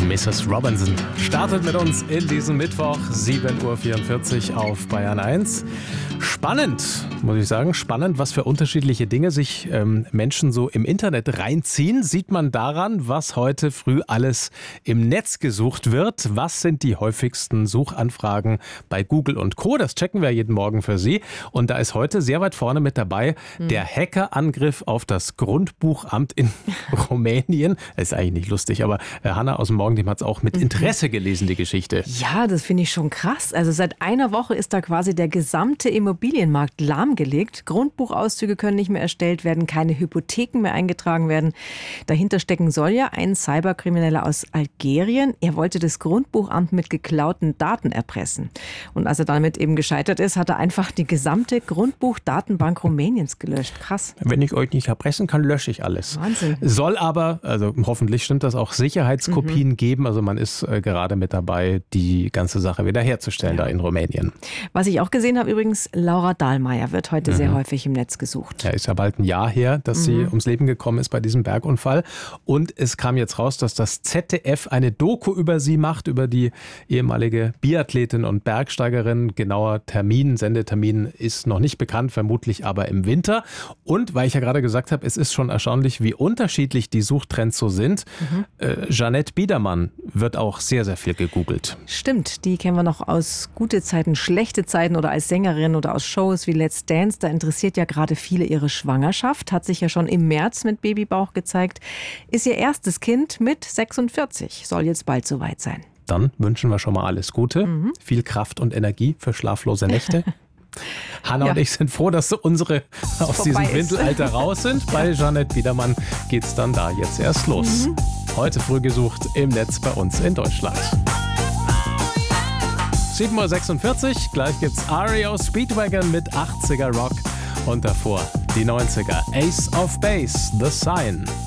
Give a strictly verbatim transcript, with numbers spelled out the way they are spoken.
Misses Robinson startet mit uns in diesem Mittwoch, sieben Uhr vierundvierzig auf Bayern eins. Spannend, muss ich sagen, spannend, was für unterschiedliche Dinge sich ähm, Menschen so im Internet reinziehen. Sieht man daran, was heute früh alles im Netz gesucht wird. Was sind die häufigsten Suchanfragen bei Google und Co.? Das checken wir jeden Morgen für Sie. Und da ist heute sehr weit vorne mit dabei hm. der Hackerangriff auf das Grundbuchamt in Rumänien. Das ist eigentlich nicht lustig, aber äh, Hanna aus dem Morgenteam hat es auch mit Interesse gelesen, die Geschichte. Ja, das finde ich schon krass. Also seit einer Woche ist da quasi der gesamte Immobilienmarkt lahmgelegt. Grundbuchauszüge können nicht mehr erstellt werden, keine Hypotheken mehr eingetragen werden. Dahinter stecken soll ja ein Cyberkrimineller aus Algerien. Er wollte das Grundbuchamt mit geklauten Daten erpressen. Und als er damit eben gescheitert ist, hat er einfach die gesamte Grundbuchdatenbank Rumäniens gelöscht. Krass. Wenn ich euch nicht erpressen kann, lösche ich alles. Wahnsinn. Soll aber, also hoffentlich stimmt das, auch Sicherheitskopien mhm. geben. Also man ist äh, gerade mit dabei, die ganze Sache wiederherzustellen ja. da in Rumänien. Was ich auch gesehen habe übrigens, Laura Dahlmeier wird heute mhm. sehr häufig im Netz gesucht. Ja, ist ja bald ein Jahr her, dass mhm. sie ums Leben gekommen ist bei diesem Bergunfall. Und es kam jetzt raus, dass das Z D F eine Doku über sie macht, über die ehemalige Biathletin und Bergsteigerin. Genauer Termin, Sendetermin ist noch nicht bekannt, vermutlich aber im Winter. Und weil ich ja gerade gesagt habe, es ist schon erstaunlich, wie unterschiedlich die Suchtrends so sind. Mhm. Äh, Jeanette Biedermann wird auch sehr, sehr viel gegoogelt. Stimmt, die kennen wir noch aus gute Zeiten, schlechte Zeiten oder als Sängerin oder aus Shows wie Let's Dance. Da interessiert ja gerade viele ihre Schwangerschaft. Hat sich ja schon im März mit Babybauch gezeigt. Ist ihr erstes Kind mit sechsundvierzig. Soll jetzt bald soweit sein. Dann wünschen wir schon mal alles Gute. Mhm. Viel Kraft und Energie für schlaflose Nächte. Hanna ja. und ich sind froh, dass unsere aus diesem ist. Windelalter raus sind. Bei Jeanette Biedermann geht es dann da jetzt erst los. Mhm. Heute früh gesucht im Netz bei uns in Deutschland. sieben Uhr sechsundvierzig, gleich gibt's R E O Speedwagon mit achtziger Rock und davor die neunziger. Ace of Base, The Sign.